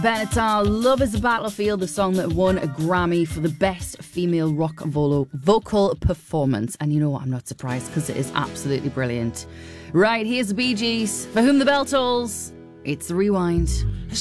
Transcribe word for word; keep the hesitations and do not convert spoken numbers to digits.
Benatar, Love is a Battlefield, the song that won a Grammy for the best female rock volo- vocal performance. And you know what? I'm not surprised because it is absolutely brilliant. Right, here's the Bee Gees. For whom the bell tolls, it's the Rewind.